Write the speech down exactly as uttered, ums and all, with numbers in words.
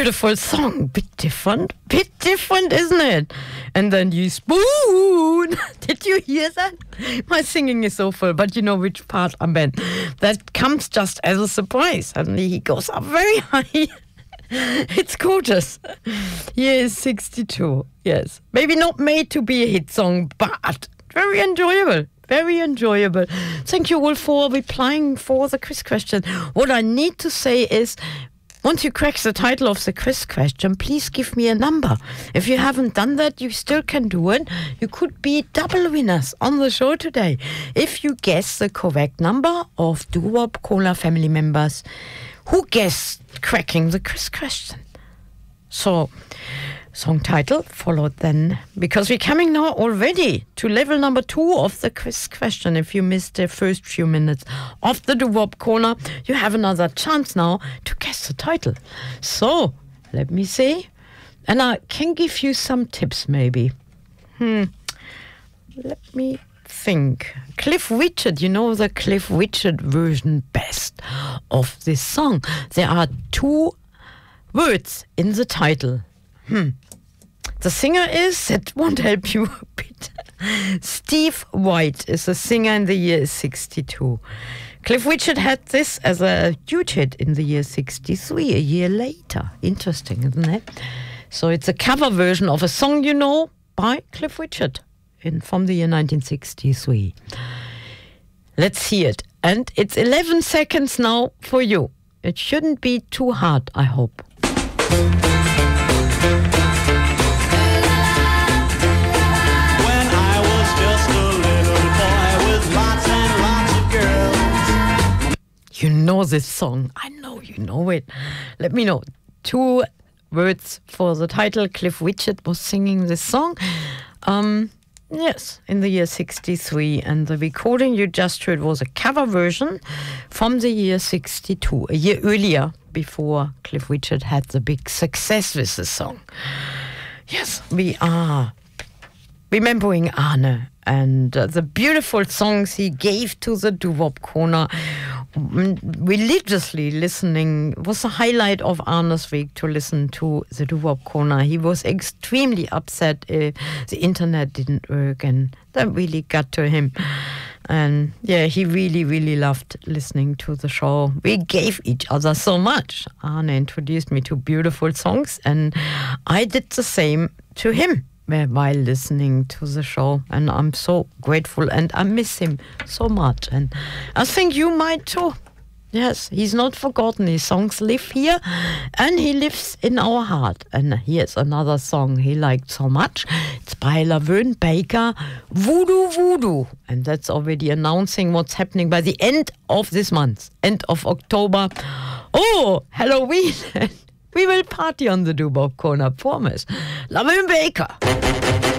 beautiful song. Bit different, bit different, isn't it? And then you spoon. Did you hear that? My singing is so full, but you know which part I meant. That comes just as a surprise. Suddenly he goes up very high. It's gorgeous. He is sixty-two, yes. Maybe not made to be a hit song, but very enjoyable. Very enjoyable. Thank you all for replying for the quiz question. What I need to say is, once you crack the title of the quiz question, please give me a number. If you haven't done that, you still can do it. You could be double winners on the show today if you guess the correct number of Doo-Wop Cola family members who guessed cracking the quiz question. So, song title followed then, because we're coming now already to level number two of the quiz question. If you missed the first few minutes of the Doo-Wop Corner, you have another chance now to guess the title. So, let me see. And I can give you some tips maybe. Hmm. Let me think. Cliff Richard, you know the Cliff Richard version best of this song. There are two words in the title. Hmm. The singer is, that won't help you a bit. Steve White is a singer in the year sixty-two. Cliff Richard had this as a huge hit in the year sixty-three, a year later. Interesting, isn't it? So it's a cover version of a song you know by Cliff Richard in, from the year nineteen sixty-three. Let's hear it. And it's eleven seconds now for you. It shouldn't be too hard, I hope. You know this song. I know you know it. Let me know. Two words for the title. Cliff Richard was singing this song. Um, yes, in the year sixty-three. And the recording you just heard was a cover version from the year sixty-two, a year earlier, before Cliff Richard had the big success with the song. Yes, we are remembering Arne and uh, the beautiful songs he gave to the Doo-Wop Corner. Religiously listening was the highlight of Arne's week, to listen to the Doo-Wop Corner. He was extremely upset uh, the internet didn't work, and that really got to him. And yeah, he really, really loved listening to the show. We gave each other so much. Arne introduced me to beautiful songs, and I did the same to him while listening to the show, and I'm so grateful, and I miss him so much, and I think you might too. Yes, he's not forgotten. His songs live here, and he lives in our heart. And here's another song he liked so much. It's by Laverne Baker, Voodoo Voodoo, and that's already announcing what's happening by the end of this month, end of October. Oh, Halloween! We will party on the Doo-Wop Corner, promise. Laverne Baker.